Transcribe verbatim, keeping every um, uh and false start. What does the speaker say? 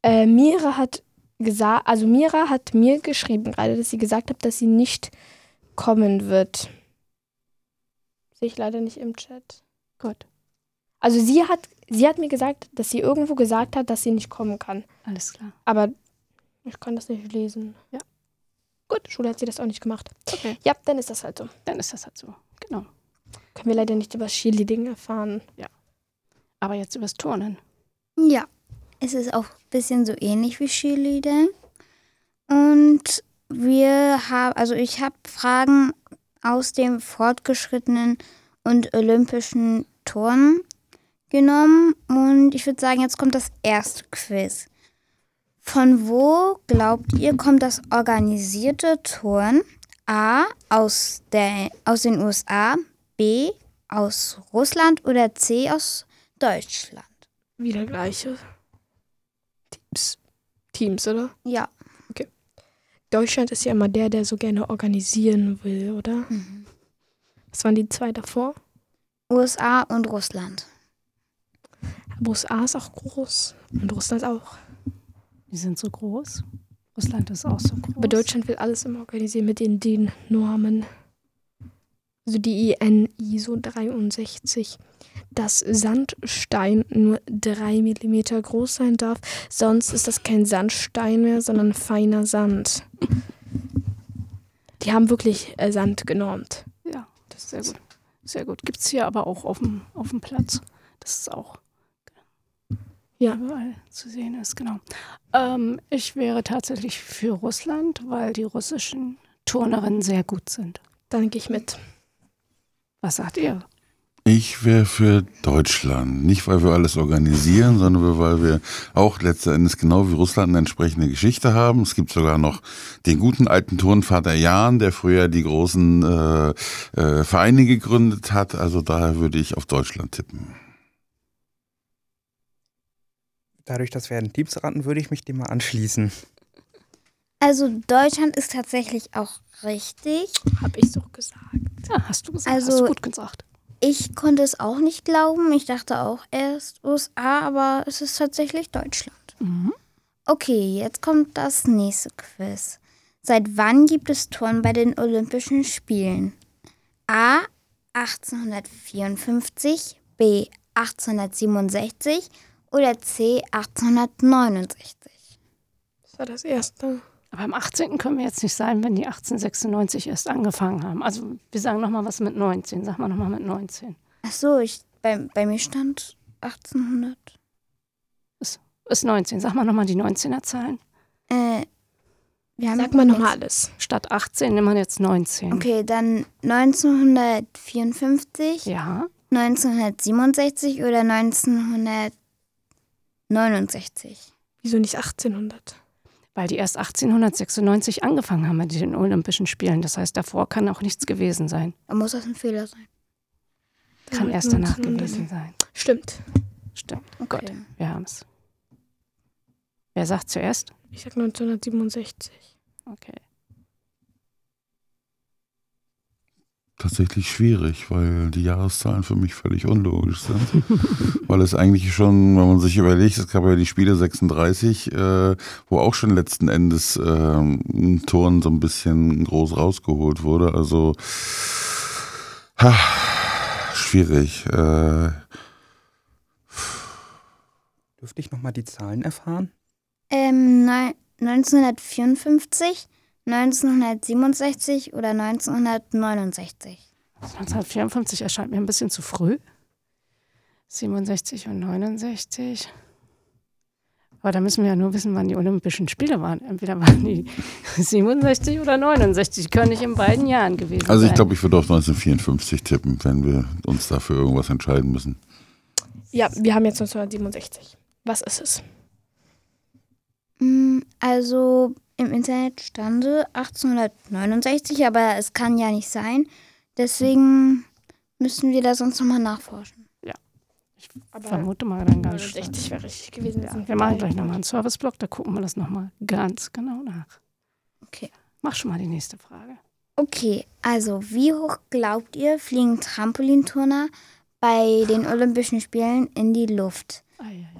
Äh, Mira hat gesagt, also Mira hat mir geschrieben gerade, dass sie gesagt hat, dass sie nicht kommen wird. Sehe ich leider nicht im Chat. Gut. Also sie hat, sie hat mir gesagt, dass sie irgendwo gesagt hat, dass sie nicht kommen kann. Alles klar. Aber ich kann das nicht lesen. Ja. Gut, Schule hat sie das auch nicht gemacht. Okay. Ja, dann ist das halt so. Dann ist das halt so. Genau. Können wir leider nicht über Cheerleading erfahren. Ja. Aber jetzt übers Turnen. Ja, es ist auch ein bisschen so ähnlich wie Cheerleading. Und wir haben, also ich habe Fragen aus dem fortgeschrittenen und olympischen Turnen genommen. Und ich würde sagen, jetzt kommt das erste Quiz. Von wo, glaubt ihr, kommt das organisierte Turnen? A, aus, der, aus den U S A, B, aus Russland oder C, aus Deutschland? Wieder gleiche Teams. Teams, oder? Ja. Deutschland ist ja immer der, der so gerne organisieren will, oder? Mhm. Was waren die zwei davor? U S A und Russland. U S A ist auch groß und Russland auch. Die sind so groß. Russland ist auch so groß. Aber Deutschland will alles immer organisieren mit den D I N-Normen. Also die I N I S O dreiundsechzig. Dass Sandstein nur drei Millimeter groß sein darf. Sonst ist das kein Sandstein mehr, sondern feiner Sand. Die haben wirklich äh, Sand genormt. Ja, das ist sehr gut. Sehr gut. Gibt es hier aber auch auf dem, auf dem Platz. Das ist auch Ja. überall zu sehen ist, genau. Ähm, ich wäre tatsächlich für Russland, weil die russischen Turnerinnen sehr gut sind. Dann gehe ich mit. Was sagt ihr? Ich wäre für Deutschland. Nicht, weil wir alles organisieren, sondern weil wir auch letzten Endes genau wie Russland eine entsprechende Geschichte haben. Es gibt sogar noch den guten alten Turnvater Jan, der früher die großen äh, äh, Vereine gegründet hat. Also daher würde ich auf Deutschland tippen. Dadurch, dass wir ein Teams raten, würde ich mich dem mal anschließen. Also Deutschland ist tatsächlich auch richtig. Habe ich so gesagt. Ja, hast du gesagt. Also- hast du gut gesagt. Ich konnte es auch nicht glauben. Ich dachte auch erst U S A, aber es ist tatsächlich Deutschland. Mhm. Okay, jetzt kommt das nächste Quiz. Seit wann gibt es Turnen bei den Olympischen Spielen? A. achtzehnhundertvierundfünfzig, B. achtzehnhundertsiebenundsechzig oder C. achtzehnhundertneunundsechzig? Das war das erste. Aber am achtzehnten können wir jetzt nicht sein, wenn die achtzehnhundertsechsundneunzig erst angefangen haben. Also wir sagen nochmal was mit neunzehn. Sag mal nochmal mit neunzehn. Ach so, ich, bei, bei mir stand achtzehnhundert. Ist neunzehn. Sag mal nochmal die neunzehner Zahlen. Äh, wir haben Sag mal nochmal alles. Statt achtzehn nimmt man jetzt neunzehn. Okay, dann neunzehnhundertvierundfünfzig, Ja, neunzehnhundertsiebenundsechzig oder neunzehnhundertneunundsechzig? Wieso nicht achtzehnhundert? weil die erst achtzehnhundertsechsundneunzig angefangen haben mit den Olympischen Spielen. Das heißt, davor kann auch nichts gewesen sein. Dann muss das ein Fehler sein. Kann Ja, erst danach neunzehnhundert. gewesen sein. Stimmt. Stimmt. Okay. Gut, wir haben es. Wer sagt zuerst? Ich sag neunzehnhundertsiebenundsechzig. Okay. Tatsächlich schwierig, weil die Jahreszahlen für mich völlig unlogisch sind. Weil es eigentlich schon, wenn man sich überlegt, es gab ja die Spiele sechsunddreißig, äh, wo auch schon letzten Endes äh, ein Turn so ein bisschen groß rausgeholt wurde. Also ha, schwierig. Äh, Dürfte ich nochmal die Zahlen erfahren? Ähm, neun- neunzehnhundertvierundfünfzig, neunzehnhundertsiebenundsechzig oder neunzehnhundertneunundsechzig? neunzehnhundertvierundfünfzig erscheint mir ein bisschen zu früh. siebenundsechzig und neunundsechzig. Aber da müssen wir ja nur wissen, wann die Olympischen Spiele waren. Entweder waren die siebenundsechzig oder neunundsechzig. Die können nicht in beiden Jahren gewesen sein. also ich glaube, ich würde auf neunzehnhundertvierundfünfzig tippen, wenn wir uns dafür irgendwas entscheiden müssen. Ja, wir haben jetzt neunzehnhundertsiebenundsechzig. Was ist es? Mm, Also im Internet stande achtzehnhundertneunundsechzig, aber es kann ja nicht sein. Deswegen müssen wir da sonst nochmal nachforschen. Ich vermute mal dann ganz stark. neunundsechzig wäre richtig gewesen. Ja, wir machen gleich nochmal einen Serviceblock, da gucken wir das nochmal ganz genau nach. Okay. Mach schon mal die nächste Frage. Okay, also wie hoch glaubt ihr, fliegen Trampolinturner bei den Olympischen Spielen in die Luft? Ah, ja, ja.